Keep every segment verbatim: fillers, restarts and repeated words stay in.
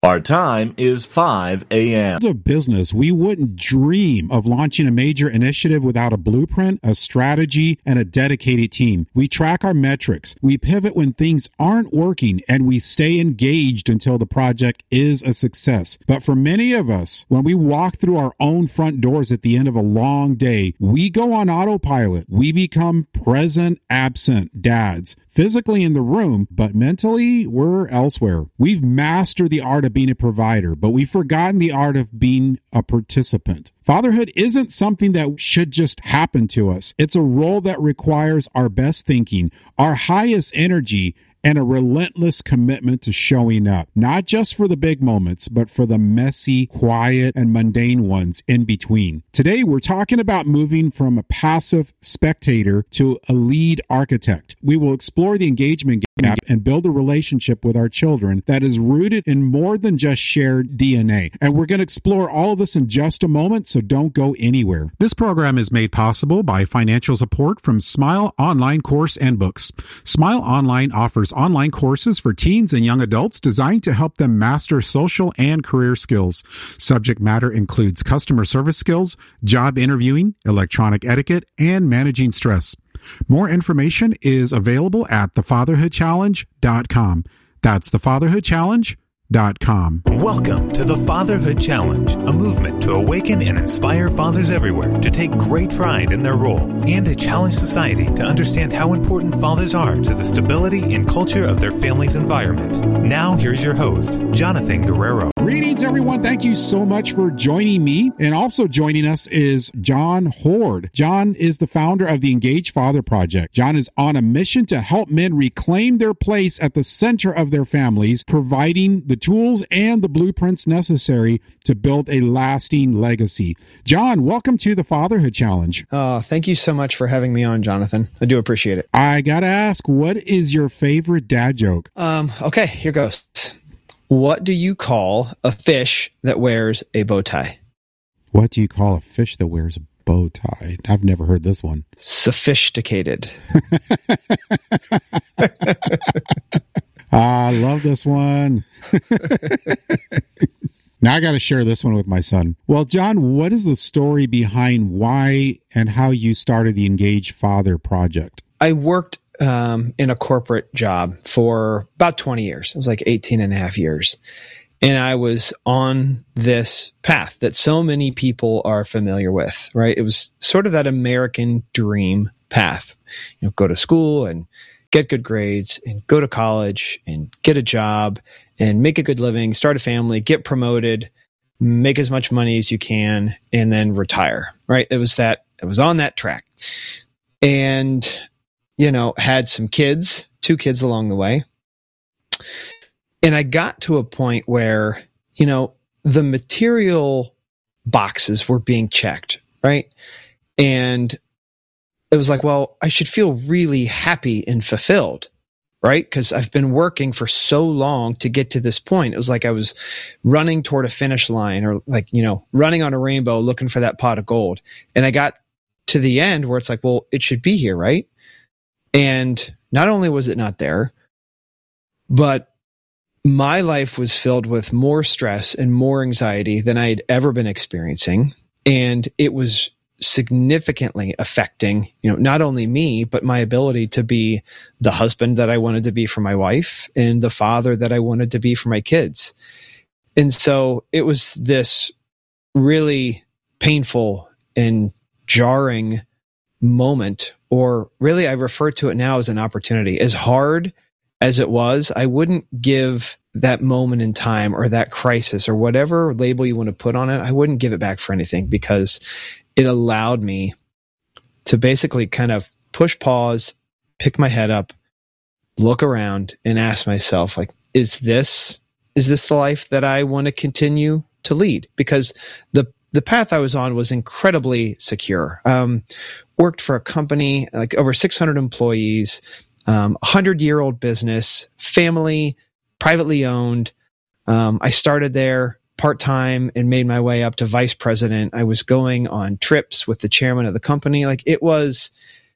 Our time is five a.m. As a business, we wouldn't dream of launching a major initiative without a blueprint, a strategy, and a dedicated team. We track our metrics. We pivot when things aren't working, and we stay engaged until the project is a success. But for many of us, when we walk through our own front doors at the end of a long day, we go on autopilot. We become present, absent dads. Physically in the room, but mentally, we're elsewhere. We've mastered the art of being a provider, but we've forgotten the art of being a participant. Fatherhood isn't something that should just happen to us. It's a role that requires our best thinking, our highest energy, and a relentless commitment to showing up, not just for the big moments, but for the messy, quiet, and mundane ones in between. Today, we're talking about moving from a passive spectator to a lead architect. We will explore the engagement gap and build a relationship with our children that is rooted in more than just shared D N A. And we're going to explore all of this in just a moment, so don't go anywhere. This program is made possible by financial support from Smile Online Course and Books. Smile Online offers online courses for teens and young adults designed to help them master social and career skills. Subject matter includes customer service skills, job interviewing, electronic etiquette, and managing stress. More information is available at the fatherhood challenge dot com. That's the fatherhood challenge dot com. Welcome to the Fatherhood Challenge, a movement to awaken and inspire fathers everywhere to take great pride in their role and to challenge society to understand how important fathers are to the stability and culture of their family's environment. Now, here's your host, Jonathan Guerrero. Greetings, everyone. Thank you so much for joining me. And also joining us is John Hord. John is the founder of the Engaged Father Project. John is on a mission to help men reclaim their place at the center of their families, providing the tools and the blueprints necessary to build a lasting legacy. John, welcome to the Fatherhood Challenge. Oh, thank you so much for having me on, Jonathan. I do appreciate it. I gotta ask, what is your favorite dad joke? Um, okay, here goes. What do you call a fish that wears a bow tie? What do you call a fish that wears a bow tie? I've never heard this one. Sophisticated. I love this one. Now I got to share this one with my son. Well, John, what is the story behind why and how you started the Engaged Father Project? I worked um, in a corporate job for about twenty years. It was like eighteen and a half years. And I was on this path that so many people are familiar with, right? It was sort of that American dream path. You know, go to school and get good grades and go to college and get a job and make a good living, start a family, get promoted, make as much money as you can, and then retire, right? It was that, it was on that track. And, you know, had some kids, two kids along the way. And I got to a point where, you know, the material boxes were being checked, right? And it was like, well, I should feel really happy and fulfilled, right? Because I've been working for so long to get to this point. It was like I was running toward a finish line, or like, you know, running on a rainbow looking for that pot of gold. And I got to the end where it's like, well, it should be here, right? And not only was it not there, but my life was filled with more stress and more anxiety than I had ever been experiencing. And it was significantly affecting, you know, not only me, but my ability to be the husband that I wanted to be for my wife and the father that I wanted to be for my kids. And so it was this really painful and jarring moment, or really I refer to it now as an opportunity. As hard as it was, I wouldn't give that moment in time or that crisis or whatever label you want to put on it, I wouldn't give it back for anything, because it allowed me to basically kind of push pause, pick my head up, look around, and ask myself, like, is this is this the life that I want to continue to lead? Because the the path I was on was incredibly secure. Um, worked for a company, like over six hundred employees, um, a hundred-year-old business, family, privately owned. Um, I started there part-time and made my way up to vice president. I was going on trips with the chairman of the company. Like, it was,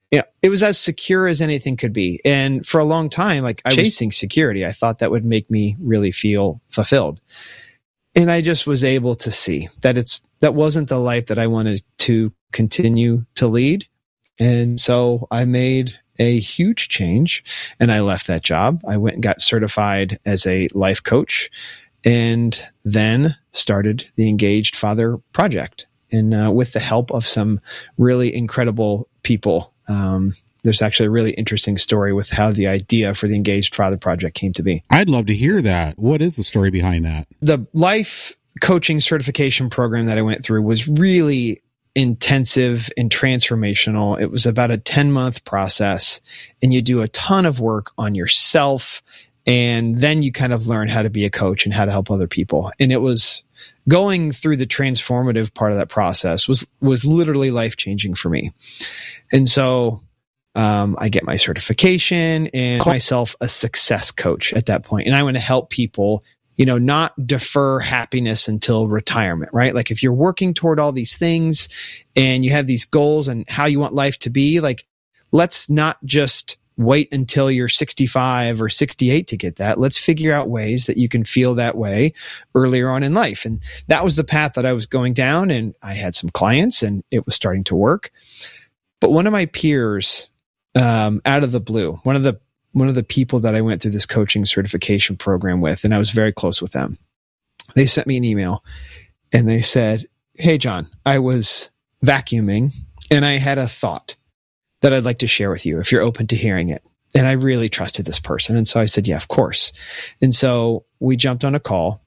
yeah, it was as secure as anything could be. And for a long time, like I was chasing security. I thought that would make me really feel fulfilled. And I just was able to see that it's, that wasn't the life that I wanted to continue to lead. And so I made a huge change and I left that job. I went and got certified as a life coach and then started the Engaged Father Project. And uh, with the help of some really incredible people, um, there's actually a really interesting story with how the idea for the Engaged Father Project came to be. I'd love to hear that. What is the story behind that? The life coaching certification program that I went through was really intensive and transformational. It was about a ten month process, and you do a ton of work on yourself. And then you kind of learn how to be a coach and how to help other people. And it was going through the transformative part of that process was, was literally life-changing for me. And so um, I get my certification and call myself a success coach at that point. And I want to help people, you know, not defer happiness until retirement, right? Like if you're working toward all these things and you have these goals and how you want life to be, like, let's not just wait until you're sixty-five or sixty-eight to get that. Let's figure out ways that you can feel that way earlier on in life. And that was the path that I was going down, and I had some clients and it was starting to work. But one of my peers, um, out of the blue, one of the, one of the people that I went through this coaching certification program with, and I was very close with them, they sent me an email and they said, "Hey, John, I was vacuuming and I had a thought that I'd like to share with you if you're open to hearing it." And I really trusted this person. And so I said, yeah, of course. And so we jumped on a call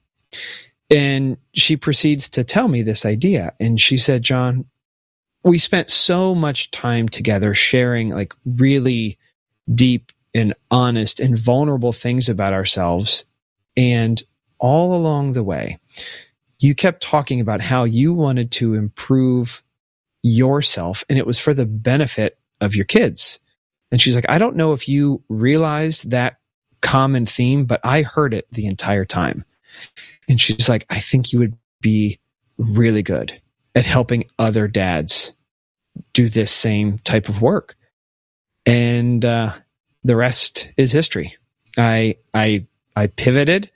and she proceeds to tell me this idea. And she said, "John, we spent so much time together sharing like really deep and honest and vulnerable things about ourselves. And all along the way, you kept talking about how you wanted to improve yourself, and it was for the benefit of your kids." And she's like, "I don't know if you realized that common theme, but I heard it the entire time." And she's like, "I think you would be really good at helping other dads do this same type of work." And uh, the rest is history. I I I pivoted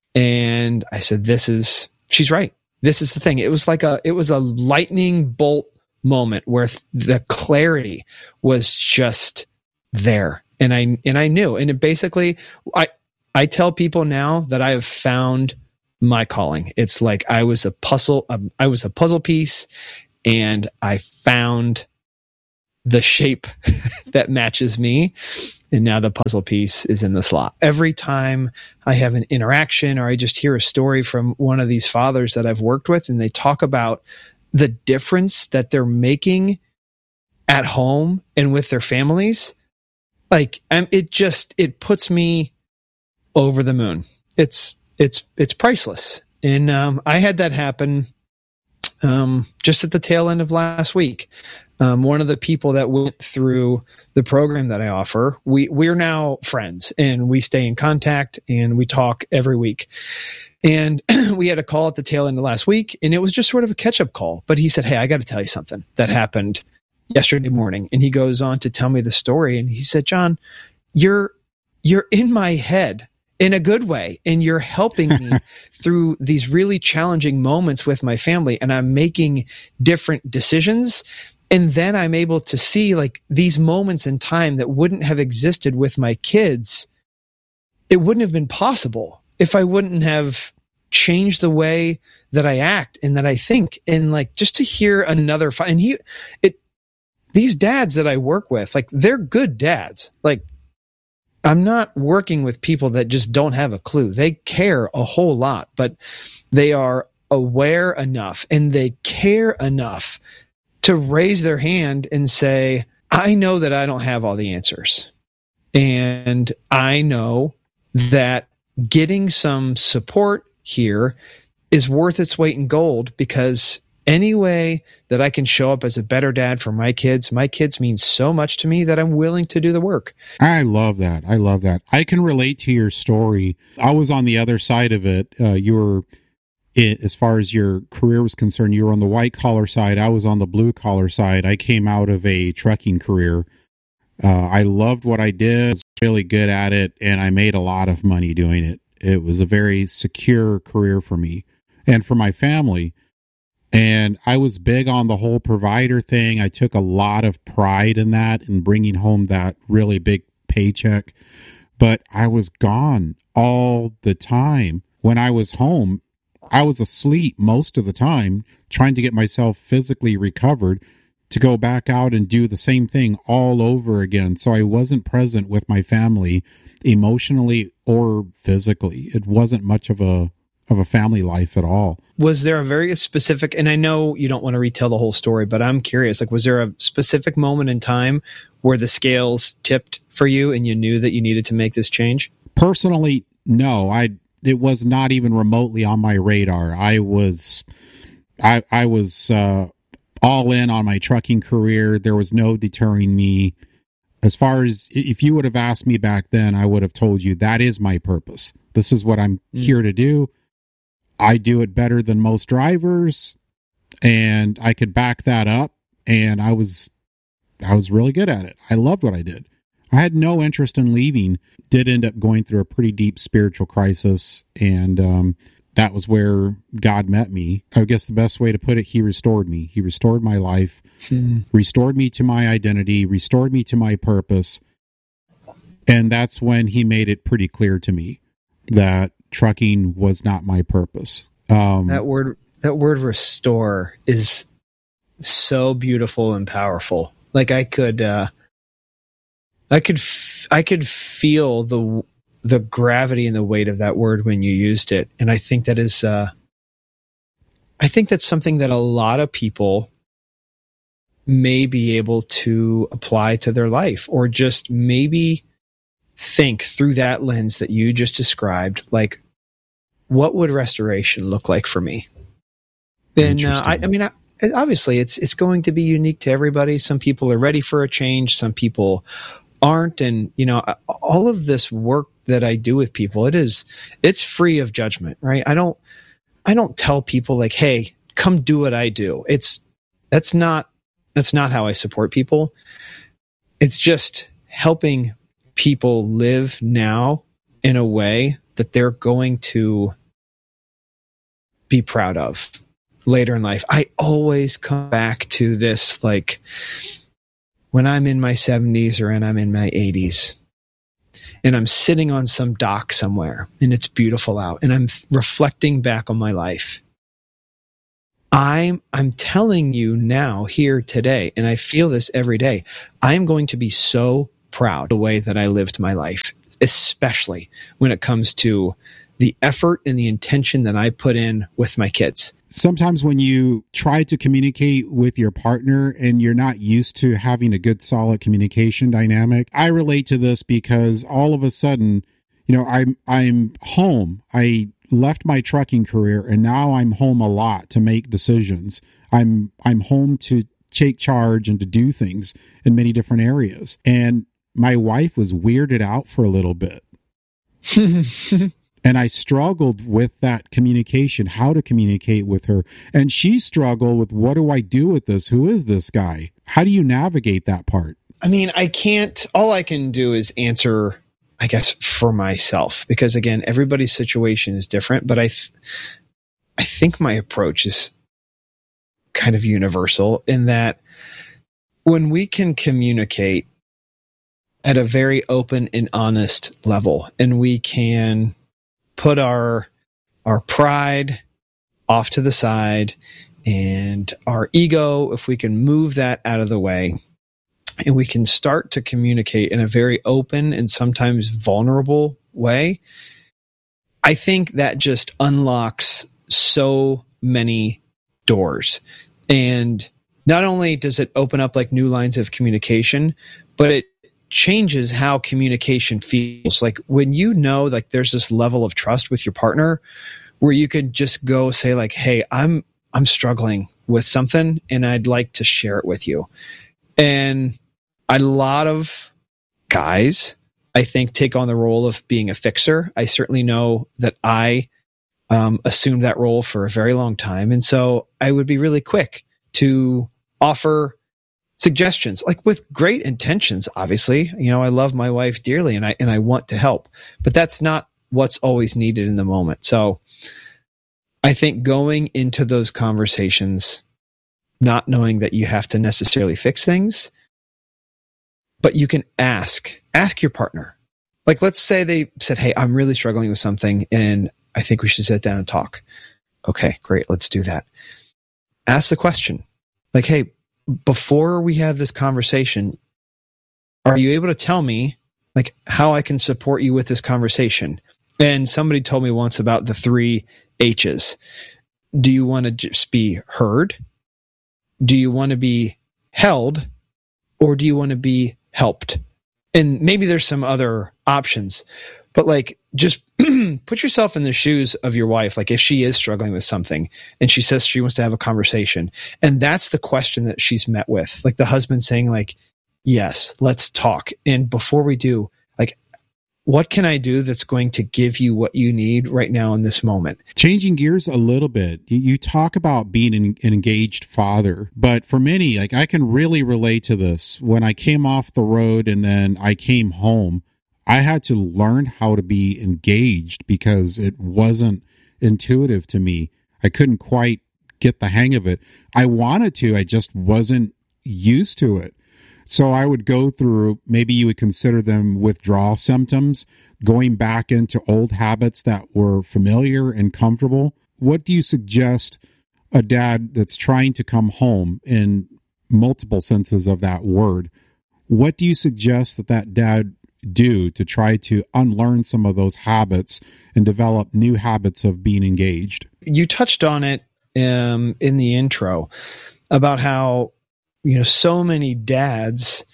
and I said, "This is she's right. This is the thing." It was like a it was a lightning bolt moment where the clarity was just there. And I, and I knew, and it basically, I, I tell people now that I have found my calling. It's like I was a puzzle, um, I was a puzzle piece and I found the shape that matches me. And now the puzzle piece is in the slot. Every time I have an interaction or I just hear a story from one of these fathers that I've worked with and they talk about the difference that they're making at home and with their families, like um, it just, it puts me over the moon. It's, it's, it's priceless. And um, I had that happen um, just at the tail end of last week. Um, one of the people that went through the program that I offer, we, we're now friends and we stay in contact and we talk every week. And we had a call at the tail end of last week, and it was just sort of a catch-up call. But he said, "Hey, I got to tell you something that happened yesterday morning." And he goes on to tell me the story. And he said, "John, you're you're in my head in a good way, and you're helping me through these really challenging moments with my family. And I'm making different decisions. And then I'm able to see like these moments in time that wouldn't have existed with my kids. It wouldn't have been possible if I wouldn't have changed the way that I act and that I think." And like, just to hear another, fi- and he, it, these dads that I work with, like they're good dads. Like I'm not working with people that just don't have a clue. They care a whole lot, but they are aware enough and they care enough to raise their hand and say, "I know that I don't have all the answers. And I know that getting some support here is worth its weight in gold, because any way that I can show up as a better dad for my kids, my kids mean so much to me that I'm willing to do the work." I love that. I love that. I can relate to your story. I was on the other side of it. Uh, you were, as far as your career was concerned, you were on the white collar side. I was on the blue collar side. I came out of a trucking career. Uh, I loved what I did, I was really good at it, and I made a lot of money doing it. It was a very secure career for me and for my family. And I was big on the whole provider thing. I took a lot of pride in that and bringing home that really big paycheck. But I was gone all the time. When I was home, I was asleep most of the time, trying to get myself physically recovered to go back out and do the same thing all over again. So I wasn't present with my family emotionally or physically. It wasn't much of a of a family life at all. Was there a very specific, and I know you don't want to retell the whole story, but I'm curious, like, was there a specific moment in time where the scales tipped for you and you knew that you needed to make this change? Personally, no. I it was not even remotely on my radar. I was I I was uh all in on my trucking career. There was no deterring me. As far as, if you would have asked me back then, I would have told you that is my purpose. This is what I'm mm. here to do. I do it better than most drivers, and I could back that up. And I was, I was really good at it. I loved what I did. I had no interest in leaving. Did end up going through a pretty deep spiritual crisis, and um, that was where God met me. I guess the best way to put it, he restored me. He restored my life, hmm. restored me to my identity, restored me to my purpose. And that's when he made it pretty clear to me that trucking was not my purpose. Um, that word, that word restore is so beautiful and powerful. Like I could, uh, I could, f- I could feel the the gravity and the weight of that word when you used it. And I think that is, uh, I think that's something that a lot of people may be able to apply to their life, or just maybe think through that lens that you just described, like, what would restoration look like for me? And uh, I, I mean, I, obviously it's, it's going to be unique to everybody. Some people are ready for a change. Some people aren't. And, you know, all of this work that I do with people, it is, it's free of judgment, right? I don't, I don't tell people like, hey, come do what I do. It's, that's not, that's not how I support people. It's just helping people live now in a way that they're going to be proud of later in life. I always come back to this, like when I'm in my seventies or when I'm in my eighties, and I'm sitting on some dock somewhere and it's beautiful out and I'm reflecting back on my life. I'm, I'm telling you now here today, and I feel this every day, I'm going to be so proud of the way that I lived my life, especially when it comes to the effort and the intention that I put in with my kids. Sometimes when you try to communicate with your partner and you're not used to having a good, solid communication dynamic, I relate to this because all of a sudden, you know, I'm, I'm home. I left my trucking career and now I'm home a lot to make decisions. I'm, I'm home to take charge and to do things in many different areas. And my wife was weirded out for a little bit. And I struggled with that communication, how to communicate with her. And she struggled with, what do I do with this? Who is this guy? How do you navigate that part? I mean, I can't, all I can do is answer, I guess, for myself, because again, everybody's situation is different, but I, th- I think my approach is kind of universal in that when we can communicate at a very open and honest level, and we can put our our pride off to the side and our ego, if we can move that out of the way, and we can start to communicate in a very open and sometimes vulnerable way, I think that just unlocks so many doors. And not only does it open up like new lines of communication, but it changes how communication feels. Like when you know, like there's this level of trust with your partner where you could just go say like, hey, I'm, I'm struggling with something and I'd like to share it with you. And a lot of guys, I think, take on the role of being a fixer. I certainly know that I um, assumed that role for a very long time. And so I would be really quick to offer suggestions, like with great intentions, obviously. You know, I love my wife dearly and I and I want to help, but that's not what's always needed in the moment. So I think going into those conversations, not knowing that you have to necessarily fix things, but you can ask, ask your partner. Like, let's say they said, hey, I'm really struggling with something and I think we should sit down and talk. Okay, great. Let's do that. Ask the question like, hey, before we have this conversation, are you able to tell me like how I can support you with this conversation? And somebody told me once about the three H's. Do you want to just be heard? Do you want to be held? Or do you want to be helped? And maybe there's some other options, but like just put yourself in the shoes of your wife. Like if she is struggling with something and she says she wants to have a conversation and that's the question that she's met with, like the husband saying like, yes, let's talk. And before we do, like, what can I do that's going to give you what you need right now in this moment? Changing gears a little bit, you, you talk about being an, an engaged father, but for many, like I can really relate to this. When I came off the road and then I came home, I had to learn how to be engaged because it wasn't intuitive to me. I couldn't quite get the hang of it. I wanted to, I just wasn't used to it. So I would go through, maybe you would consider them withdrawal symptoms, going back into old habits that were familiar and comfortable. What do you suggest a dad that's trying to come home in multiple senses of that word? What do you suggest that that dad do to try to unlearn some of those habits and develop new habits of being engaged? You touched on it um, in the intro about how, you know, so many dads,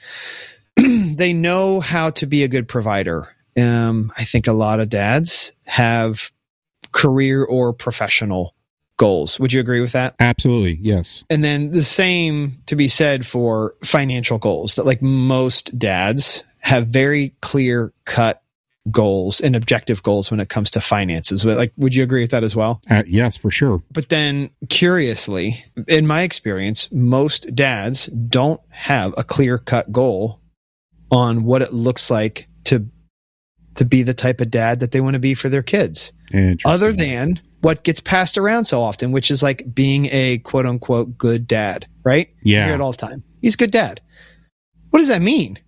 they know how to be a good provider. Um, I think a lot of dads have career or professional goals. Would you agree with that? Absolutely, yes. And then the same to be said for financial goals, that like most dads have very clear cut goals and objective goals when it comes to finances. Like, would you agree with that as well? Uh, yes, for sure. But then curiously, in my experience, most dads don't have a clear cut goal on what it looks like to, to be the type of dad that they want to be for their kids. Other than what gets passed around so often, which is like being a quote unquote good dad, right? Yeah. You hear it all the time. He's a good dad. What does that mean?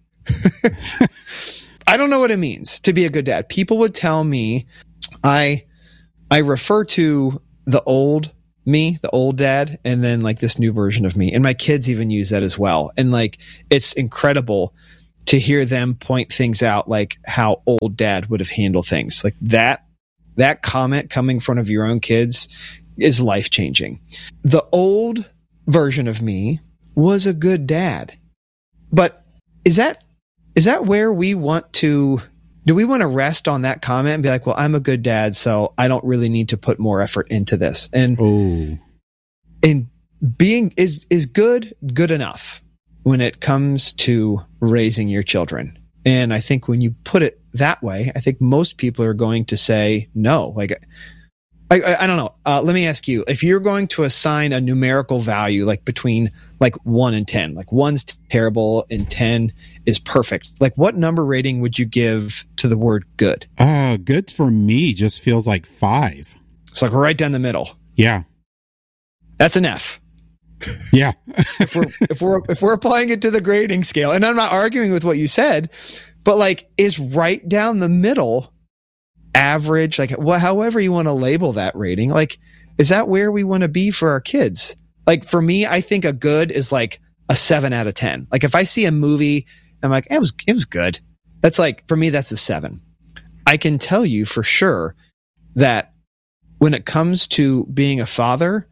I don't know what it means to be a good dad. People would tell me, I, I refer to the old me, the old dad, and then like this new version of me. And my kids even use that as well. And like, it's incredible to hear them point things out, like how old dad would have handled things. Like that, that comment coming in front of your own kids is life-changing. The old version of me was a good dad. But is that Is that where we want to, do we want to rest on that comment and be like, well, I'm a good dad, so I don't really need to put more effort into this. And, oh. and being, is, is good, good enough when it comes to raising your children. And I think when you put it that way, I think most people are going to say no. Like, I, I, I don't know. Uh, let me ask you, if you're going to assign a numerical value, like between like one and ten, like one's terrible and ten is perfect. Like what number rating would you give to the word good? Uh, good for me just feels like five. It's like right down the middle. Yeah. That's an F. Yeah. if we're, if we're, if we're applying it to the grading scale, and I'm not arguing with what you said, but like is right down the middle average, like well, however you want to label that rating, like, is that where we want to be for our kids? Like for me, I think a good is like a seven out of ten. Like if I see a movie, I'm like, it was, it was good. That's like, for me, that's a seven. I can tell you for sure that when it comes to being a father,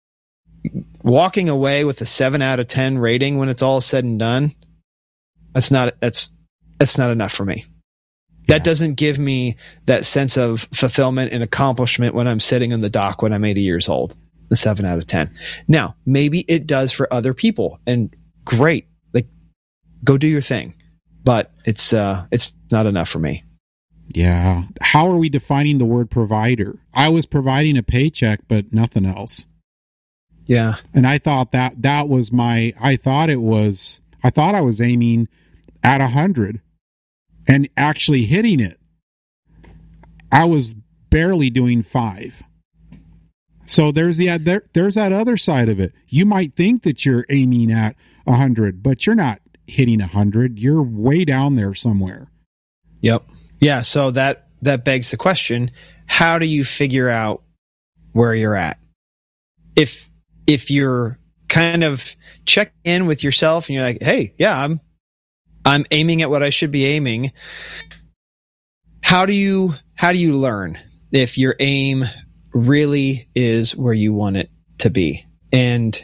walking away with a seven out of ten rating when it's all said and done, that's not, that's, that's not enough for me. That doesn't give me that sense of fulfillment and accomplishment when I'm sitting on the dock when I'm eighty years old. The seven out of ten. Now, maybe it does for other people, and great. Like, go do your thing. But it's uh, it's not enough for me. Yeah. How are we defining the word provider? I was providing a paycheck, but nothing else. Yeah. And I thought that that was my. I thought it was I thought I was aiming at one hundred and actually hitting it. I was barely doing five. So there's the there, there's that other side of it. You might think that you're aiming at one hundred, but you're not hitting one hundred. You're way down there somewhere. Yep. Yeah, so that that begs the question, how do you figure out where you're at? If if you're kind of check in with yourself and you're like, "Hey, yeah, I'm I'm aiming at what I should be aiming." How do you how do you learn if your aim really is where you want it to be? And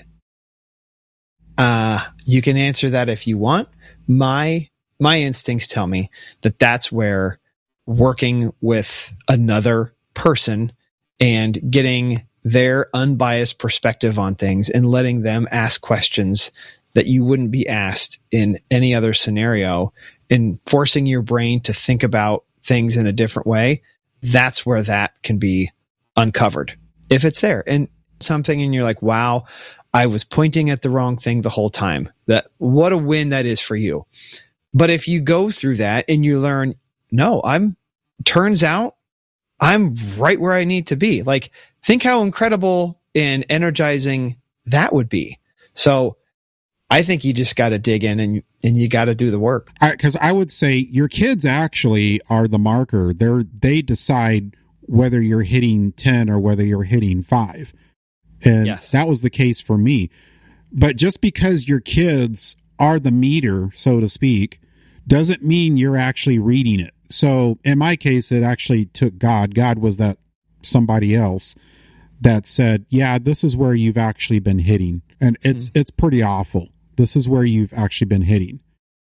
uh, you can answer that if you want. My my instincts tell me that that's where working with another person and getting their unbiased perspective on things and letting them ask questions that you wouldn't be asked in any other scenario and forcing your brain to think about things in a different way, that's where that can be uncovered if it's there. And something and you're like, wow, I was pointing at the wrong thing the whole time. That what a win that is for you. But if you go through that and you learn, no, I'm turns out I'm right where I need to be. Like, think how incredible and energizing that would be. So I think you just got to dig in and and you got to do the work. Because I, I would say your kids actually are the marker. They're they decide whether you're hitting ten or whether you're hitting five. And yes. That was the case for me. But just because your kids are the meter, so to speak, doesn't mean you're actually reading it. So in my case, it actually took God. God was that somebody else that said, yeah, this is where you've actually been hitting. And it's mm-hmm. it's pretty awful. This is where you've actually been hitting.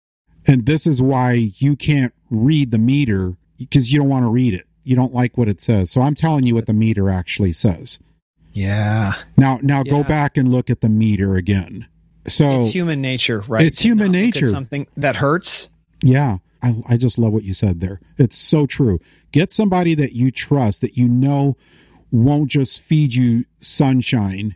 And this is why you can't read the meter, because you don't want to read it. You don't like what it says. So I'm telling you what the meter actually says. Yeah. Now, now yeah. go back and look at the meter again. So it's human nature, right? It's human nature. Something that hurts. Yeah. I, I just love what you said there. It's so true. Get somebody that you trust, that you know won't just feed you sunshine,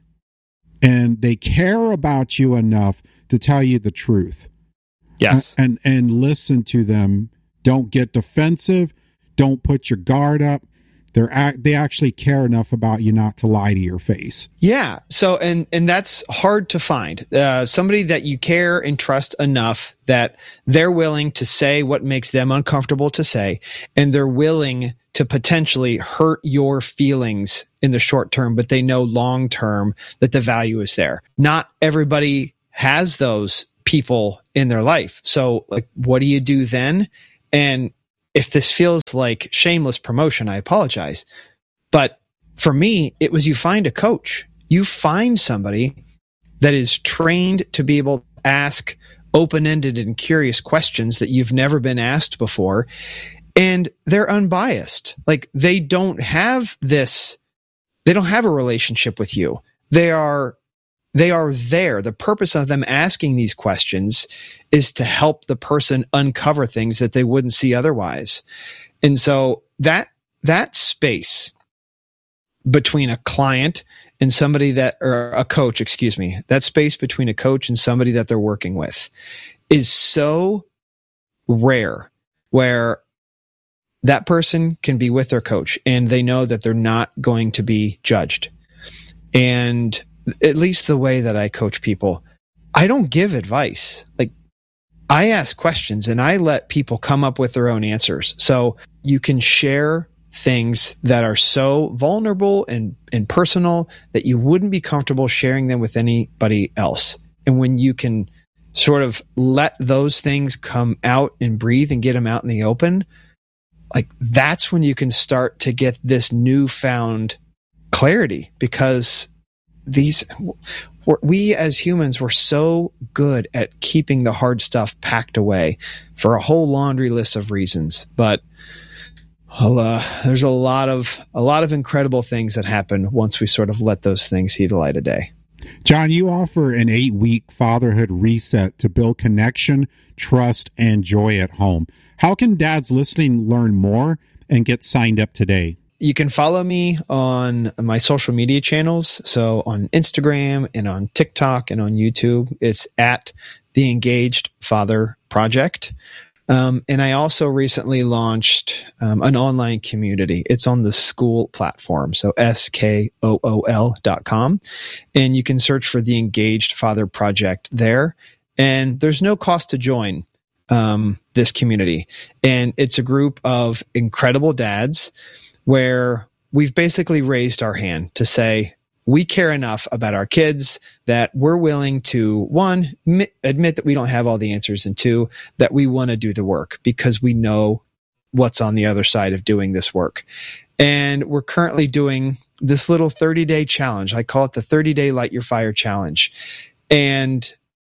and they care about you enough to tell you the truth. Yes. And, and, and listen to them. Don't get defensive. Don't put your guard up. They're act, they actually care enough about you not to lie to your face. Yeah. So, and, and that's hard to find. Uh, somebody that you care and trust enough that they're willing to say what makes them uncomfortable to say, and they're willing to potentially hurt your feelings in the short term, but they know long term that the value is there. Not everybody has those people in their life. So, like, what do you do then? And if this feels like shameless promotion, I apologize. But for me, it was you find a coach. You find somebody that is trained to be able to ask open-ended and curious questions that you've never been asked before. And they're unbiased. Like, they don't have this, they don't have a relationship with you. They are They are there. The purpose of them asking these questions is to help the person uncover things that they wouldn't see otherwise. And so that that space between a client and somebody that, or a coach, excuse me, that space between a coach and somebody that they're working with is so rare, where that person can be with their coach and they know that they're not going to be judged. And at least the way that I coach people, I don't give advice. Like, I ask questions and I let people come up with their own answers. So you can share things that are so vulnerable and, and personal that you wouldn't be comfortable sharing them with anybody else. And when you can sort of let those things come out and breathe and get them out in the open, like, that's when you can start to get this newfound clarity, because these we're, we as humans were so good at keeping the hard stuff packed away for a whole laundry list of reasons. But well, uh, there's a lot of a lot of incredible things that happen once we sort of let those things see the light of day. John, you offer an eight-week fatherhood reset to build connection, trust, and joy at home. How can dads listening learn more and get signed up today? You can follow me on my social media channels. So on Instagram and on TikTok and on YouTube, it's at the Engaged Father Project. Um, and I also recently launched um, an online community. It's on the Skool platform, so S K O O L dot com. And you can search for the Engaged Father Project there. And there's no cost to join um, this community. And it's a group of incredible dads where we've basically raised our hand to say, we care enough about our kids that we're willing to, one, mi- admit that we don't have all the answers, and two, that we want to do the work because we know what's on the other side of doing this work. And we're currently doing this little thirty-day challenge. I call it the thirty-day Light Your Fire Challenge. And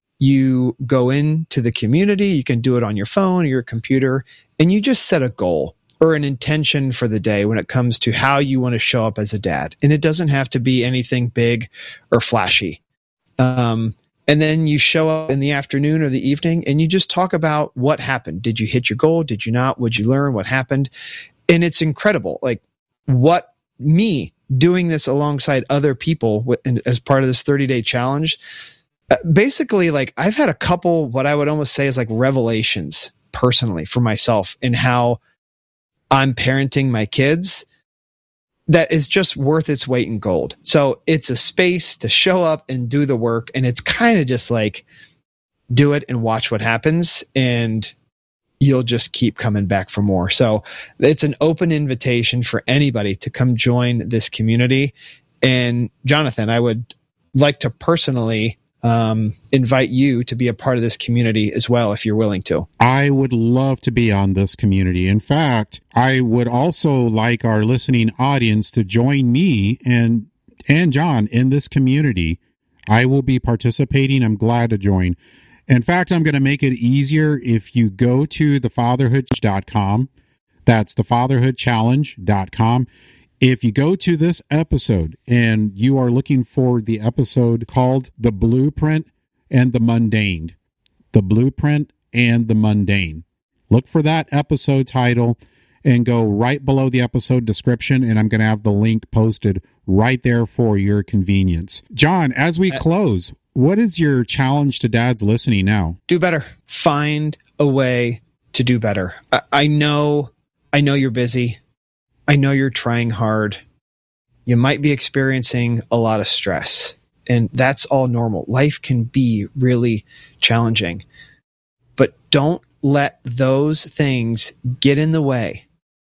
you go into the community, you can do it on your phone or your computer, and you just set a goal or an intention for the day when it comes to how you want to show up as a dad. And it doesn't have to be anything big or flashy. Um, and then you show up in the afternoon or the evening and you just talk about what happened. Did you hit your goal? Did you not? What'd you learn? What happened? And it's incredible. Like what me doing this alongside other people as part of this thirty-day challenge, basically, like I've had a couple, what I would almost say is like revelations personally for myself in how I'm parenting my kids that is just worth its weight in gold. So it's a space to show up and do the work. And it's kind of just like, do it and watch what happens. And you'll just keep coming back for more. So it's an open invitation for anybody to come join this community. And Jonathan, I would like to personally Um, invite you to be a part of this community as well, if you're willing to. I would love to be on this community. In fact, I would also like our listening audience to join me and and John in this community. I will be participating. I'm glad to join. In fact, I'm going to make it easier if you go to the fatherhood dot com. That's the fatherhood challenge dot com. If you go to this episode and you are looking for the episode called The Blueprint and the Mundane, The Blueprint and the Mundane, look for that episode title and go right below the episode description, and I'm going to have the link posted right there for your convenience. John, as we close, what is your challenge to dads listening now? Do better. Find a way to do better. I, I know, I know you're busy. I know you're trying hard. You might be experiencing a lot of stress, and that's all normal. Life can be really challenging, but don't let those things get in the way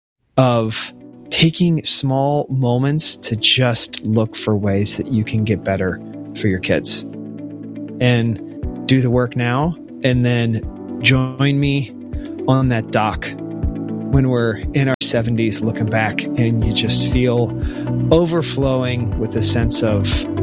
of taking small moments to just look for ways that you can get better for your kids. And do the work now, and then join me on that dock when we're in our seventies looking back and you just feel overflowing with a sense of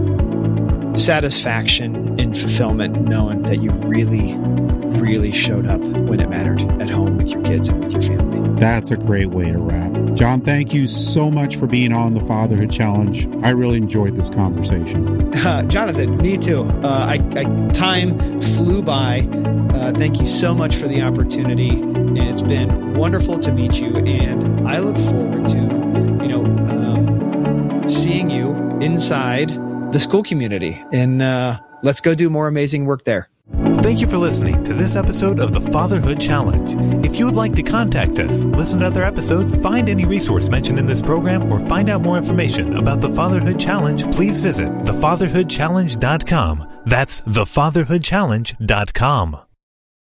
satisfaction and fulfillment, knowing that you really, really showed up when it mattered at home with your kids and with your family. That's a great way to wrap. John, thank you so much for being on the Fatherhood Challenge. I really enjoyed this conversation. Uh, Jonathan, me too. Uh, I, I, time flew by. Uh, thank you so much for the opportunity. And it's been wonderful to meet you. And I look forward to, you know, um, seeing you inside the Skool community. And uh, let's go do more amazing work there. Thank you for listening to this episode of the Fatherhood Challenge. If you would like to contact us, listen to other episodes, find any resource mentioned in this program, or find out more information about the Fatherhood Challenge, please visit the fatherhood challenge dot com. That's the fatherhood challenge dot com.